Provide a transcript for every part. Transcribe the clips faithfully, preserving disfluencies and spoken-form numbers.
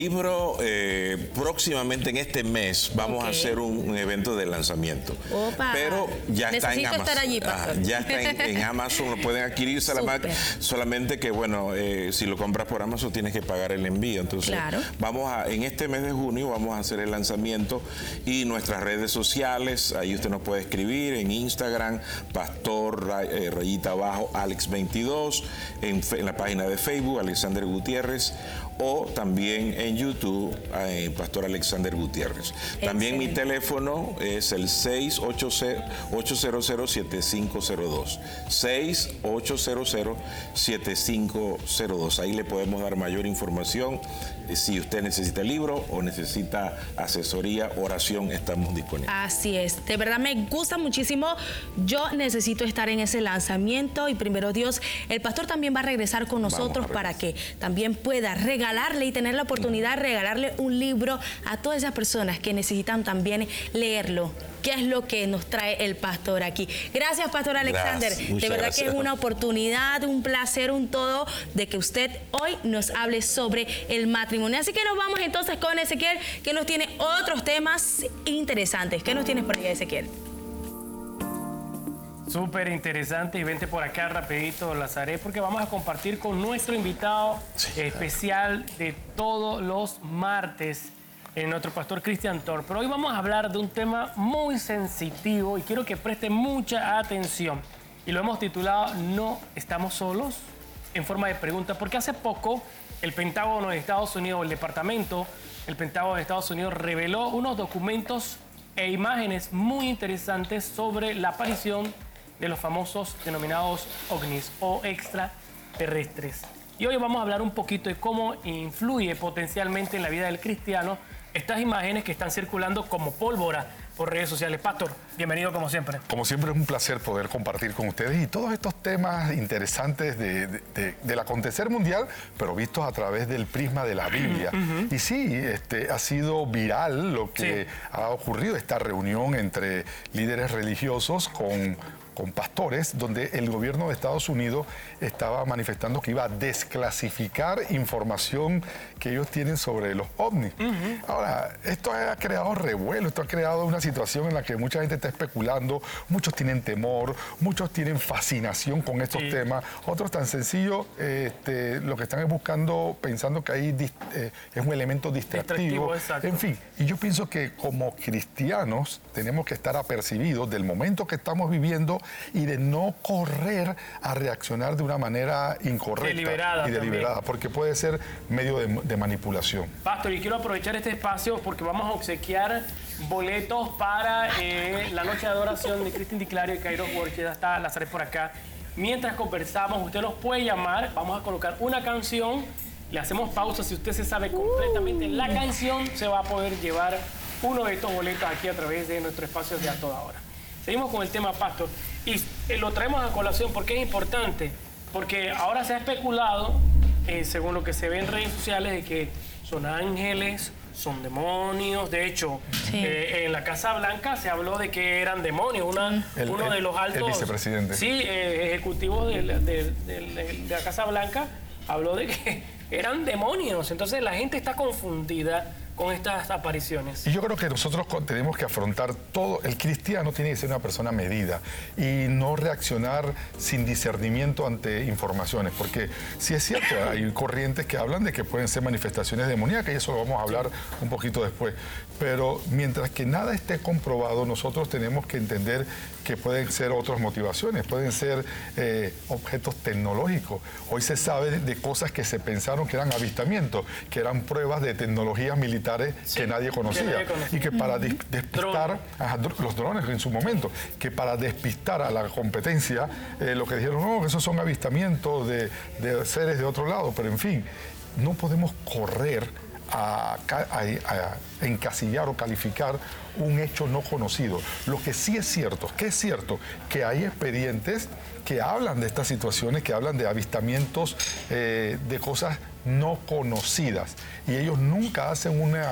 Libro, eh, próximamente en este mes vamos okay. a hacer un, un evento de lanzamiento. Opa. Pero ya Necesito está en Amazon. Estar allí, ah, ya está en, en Amazon, lo pueden adquirir solamente, solamente que bueno, eh, si lo compras por Amazon tienes que pagar el envío. Entonces, claro. vamos a, en este mes de junio vamos a hacer el lanzamiento y nuestras redes sociales, ahí usted nos puede escribir en Instagram, Pastor eh, rayita abajo Alex veintidós, en, en la página de Facebook, Alexander Gutiérrez, o también en YouTube, eh, Pastor Alexander Gutiérrez. También Excelente. Mi teléfono es el seis ocho cero cero siete cinco cero dos. seis ocho cero cero siete cinco cero dos. Ahí le podemos dar mayor información. Eh, si usted necesita el libro o necesita asesoría, oración, estamos disponibles. Así es. De verdad me gusta muchísimo. Yo necesito estar en ese lanzamiento y primero Dios, el pastor también va a regresar con nosotros para que también pueda regalar regalarle y tener la oportunidad de regalarle un libro a todas esas personas que necesitan también leerlo. ¿Qué es lo que nos trae el pastor aquí? Gracias, Pastor Alexander. Gracias, de verdad gracias. que es una oportunidad, un placer, un todo de que usted hoy nos hable sobre el matrimonio. Así que nos vamos entonces con Ezequiel, que nos tiene otros temas interesantes. ¿Qué nos tienes por ahí, Ezequiel? Súper interesante, y vente por acá rapidito, Lazaret, porque vamos a compartir con nuestro invitado sí, especial de todos los martes, en nuestro pastor Christian Thor. Pero hoy vamos a hablar de un tema muy sensitivo y quiero que preste mucha atención. Y lo hemos titulado No estamos solos, en forma de pregunta, porque hace poco el Pentágono de Estados Unidos, el Departamento, el Pentágono de Estados Unidos reveló unos documentos e imágenes muy interesantes sobre la aparición de los famosos denominados ovnis o extraterrestres. Y hoy vamos a hablar un poquito de cómo influye potencialmente en la vida del cristiano estas imágenes que están circulando como pólvora por redes sociales. Pastor, bienvenido como siempre. Como siempre es un placer poder compartir con ustedes y todos estos temas interesantes de, de, de, del acontecer mundial, pero vistos a través del prisma de la Biblia. Uh-huh. Y sí, este, ha sido viral lo que sí. ha ocurrido, esta reunión entre líderes religiosos con... con pastores, donde el gobierno de Estados Unidos estaba manifestando que iba a desclasificar información que ellos tienen sobre los ovnis. Uh-huh. Ahora, esto ha creado revuelo, esto ha creado una situación en la que mucha gente está especulando, muchos tienen temor, muchos tienen fascinación con estos sí. temas, otros tan sencillo, este, lo que están es buscando, pensando que ahí eh, es un elemento distractivo. distractivo en fin, y yo pienso que como cristianos tenemos que estar apercibidos del momento que estamos viviendo y de no correr a reaccionar de una manera incorrecta deliberada y deliberada, también. Porque puede ser medio de, de manipulación. Pastor, y quiero aprovechar este espacio porque vamos a obsequiar boletos para eh, la noche de adoración de Cristian Di-Clario y Kairos Worship. Ya está Lazaret por acá. Mientras conversamos, usted nos puede llamar, vamos a colocar una canción, le hacemos pausa. Si usted se sabe completamente la canción, se va a poder llevar uno de estos boletos aquí a través de nuestro espacio de A Toda Hora. Seguimos con el tema, Pastor, y eh, lo traemos a colación porque es importante, porque ahora se ha especulado, eh, según lo que se ve en redes sociales, de que son ángeles, son demonios. De hecho, sí. eh, en la Casa Blanca se habló de que eran demonios. Una, el, uno el, de los altos... El vicepresidente. Sí, eh, ejecutivos de, de, de, de, de la Casa Blanca habló de que eran demonios. Entonces la gente está confundida con estas apariciones. Y yo creo que nosotros tenemos que afrontar todo. El cristiano tiene que ser una persona medida y no reaccionar sin discernimiento ante informaciones, porque sí es cierto, hay corrientes que hablan de que pueden ser manifestaciones demoníacas y eso lo vamos a hablar sí. un poquito después. Pero mientras que nada esté comprobado, nosotros tenemos que entender que pueden ser otras motivaciones, pueden ser eh, objetos tecnológicos. Hoy se sabe de cosas que se pensaron que eran avistamientos, que eran pruebas de tecnologías militares sí, que nadie conocía. Que nadie conocía. Y que para uh-huh. despistar ajá, los drones en su momento, que para despistar a la competencia, eh, lo que dijeron, no, esos son avistamientos de, de seres de otro lado, pero en fin, no podemos correr A, a, a encasillar o calificar un hecho no conocido. Lo que sí es cierto, que es cierto que hay expedientes que hablan de estas situaciones, que hablan de avistamientos eh, de cosas no conocidas y ellos nunca hacen una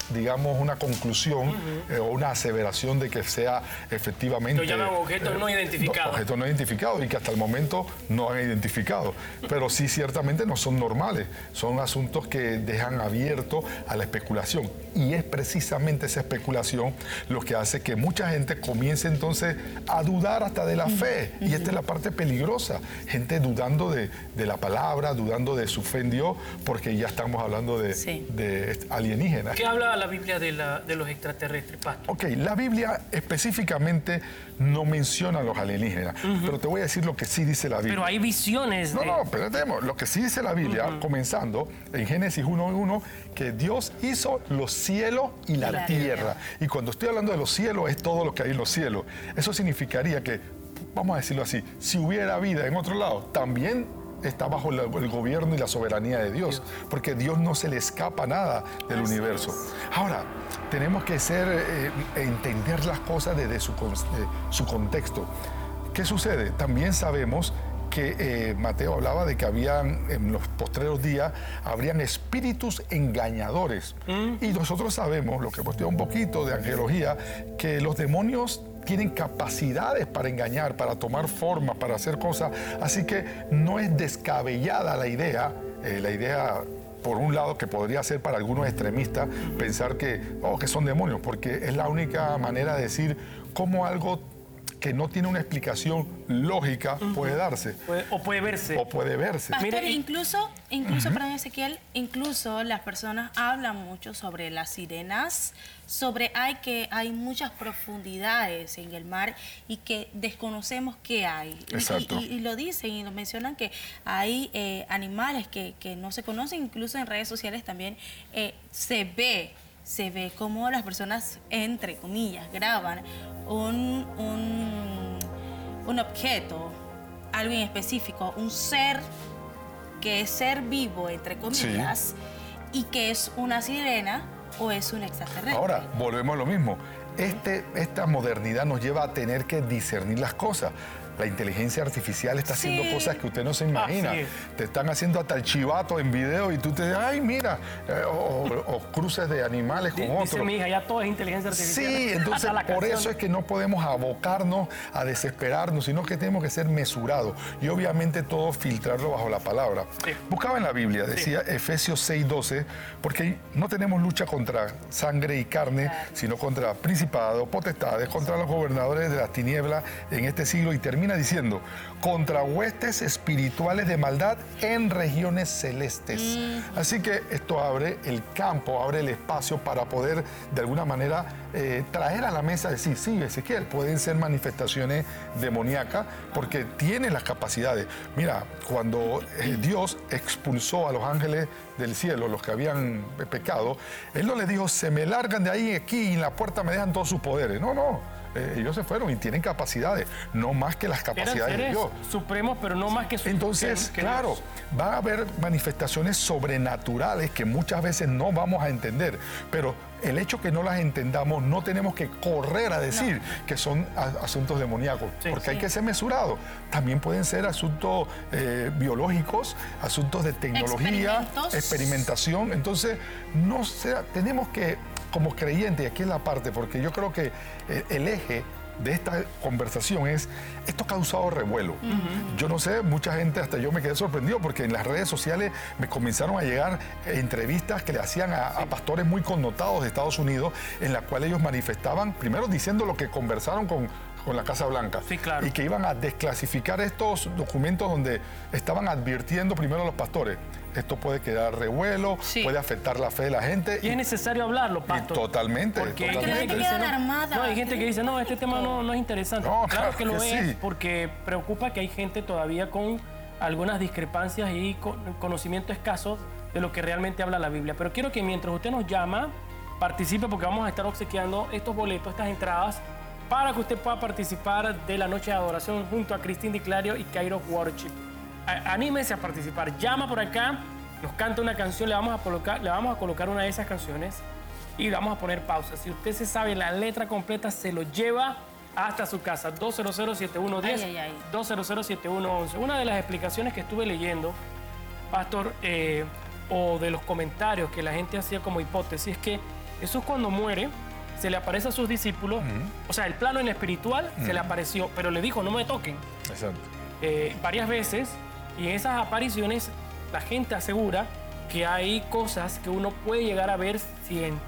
digamos, una conclusión uh-huh. eh, o una aseveración de que sea efectivamente... Lo llaman objetos eh, no identificados. Objetos no identificados y que hasta el momento no han identificado. Pero sí, ciertamente no son normales. Son asuntos que dejan abierto a la especulación. Y es precisamente esa especulación lo que hace que mucha gente comience entonces a dudar hasta de la uh-huh. fe. Uh-huh. Y esta es la parte peligrosa. Gente dudando de, de la palabra, dudando de su fe en Dios, porque ya estamos hablando de, sí. de alienígenas. ¿Qué habla la Biblia de, la, de los extraterrestres, pastor? Ok, la Biblia específicamente no menciona a los alienígenas, uh-huh. pero te voy a decir lo que sí dice la Biblia. Pero hay visiones No, de... no, espérate, lo que sí dice la Biblia, uh-huh. comenzando en Génesis uno uno, que Dios hizo los cielos y la, la tierra. tierra. Y cuando estoy hablando de los cielos, es todo lo que hay en los cielos. Eso significaría que, vamos a decirlo así, si hubiera vida en otro lado, también está bajo la, el gobierno y la soberanía de Dios, porque a Dios no se le escapa nada del Así universo. Es. Ahora, tenemos que ser, eh, entender las cosas desde su, de su contexto. ¿Qué sucede? También sabemos que eh, Mateo hablaba de que habían, en los postreros días, habrían espíritus engañadores. Mm. Y nosotros sabemos, lo que hemos estudiado un poquito de angelología, que los demonios tienen capacidades para engañar, para tomar forma, para hacer cosas. Así que no es descabellada la idea, eh, la idea, por un lado, que podría ser para algunos extremistas pensar que, oh, que son demonios, porque es la única manera de decir cómo algo que no tiene una explicación lógica uh-huh. puede darse. Puede, o puede verse. O puede verse. Pastor, Mire, incluso, incluso uh-huh. perdón, Ezequiel, incluso las personas hablan mucho sobre las sirenas, sobre hay que hay muchas profundidades en el mar y que desconocemos qué hay. Exacto. Y, y, y lo dicen y lo mencionan que hay eh, animales que, que no se conocen, incluso en redes sociales también eh, se ve. Se ve cómo las personas, entre comillas, graban un, un, un objeto, algo en específico, un ser que es ser vivo, entre comillas, sí. y que es una sirena o es un extraterrestre. Ahora, volvemos a lo mismo. Este, esta modernidad nos lleva a tener que discernir las cosas. La inteligencia artificial está haciendo sí. cosas que usted no se imagina. Te están haciendo hasta el chivato en video y tú te dices, ay, mira, eh, o, o cruces de animales con otros. Dice mi hija, ya todo es inteligencia artificial. Sí, entonces por eso es que no podemos abocarnos a desesperarnos, sino que tenemos que ser mesurados y obviamente todo filtrarlo bajo la palabra. Sí. Buscaba en la Biblia, decía sí. Efesios seis doce, porque no tenemos lucha contra sangre y carne, claro. sino contra principados, potestades, contra los gobernadores de las tinieblas en este siglo, y termina diciendo, contra huestes espirituales de maldad en regiones celestes. Mm. Así que esto abre el campo, abre el espacio para poder de alguna manera eh, traer a la mesa, decir, sí, Ezequiel, pueden ser manifestaciones demoníacas porque tienen las capacidades. Mira, cuando eh, Dios expulsó a los ángeles del cielo, los que habían pecado, Él no les dijo, se me largan de ahí aquí y en la puerta me dejan todos sus poderes. No, no. Eh, ellos se fueron y tienen capacidades, no más que las capacidades de Dios. Supremos, pero no más que sus Entonces, que, que claro, Dios. Va a haber manifestaciones sobrenaturales que muchas veces no vamos a entender, pero el hecho que no las entendamos, no tenemos que correr a decir no. que son a, asuntos demoníacos, sí, porque sí. hay que ser mesurados. También pueden ser asuntos eh, biológicos, asuntos de tecnología, experimentación. Entonces, no sea, tenemos que, como creyentes, y aquí es la parte, porque yo creo que el, el eje de esta conversación es, esto ha causado revuelo. Uh-huh. Yo no sé, mucha gente, hasta yo me quedé sorprendido porque en las redes sociales me comenzaron a llegar entrevistas que le hacían a, a pastores muy connotados de Estados Unidos, en las cuales ellos manifestaban, primero diciendo lo que conversaron con, con la Casa Blanca. Sí, claro. Y que iban a desclasificar estos documentos donde estaban advirtiendo primero a los pastores. Esto puede quedar revuelo, sí. puede afectar la fe de la gente. Y, y es necesario hablarlo, pastor. Y totalmente. Porque totalmente. hay gente que dice, no, no, hay gente que dice, no, este tema no, no es interesante. No, claro, claro que lo que es, sí. porque preocupa que hay gente todavía con algunas discrepancias y con conocimiento escaso de lo que realmente habla la Biblia. Pero quiero que mientras usted nos llama, participe, porque vamos a estar obsequiando estos boletos, estas entradas, para que usted pueda participar de la noche de adoración junto a Cristín Di Clario y Kairos Worship. Anímese a participar, llama por acá, nos canta una canción, le vamos a colocar, le vamos a colocar una de esas canciones y le vamos a poner pausa. Si usted se sabe la letra completa, se lo lleva hasta su casa. dos cero cero, siete uno uno cero, dos cero cero, siete uno uno uno. Una de las explicaciones que estuve leyendo, pastor, eh, o de los comentarios que la gente hacía como hipótesis, es que Jesús cuando muere, se le aparece a sus discípulos, uh-huh. o sea, el plano en espiritual uh-huh. se le apareció, pero le dijo, no me toquen. Exacto. Eh, varias veces, y en esas apariciones la gente asegura que hay cosas que uno puede llegar a ver si en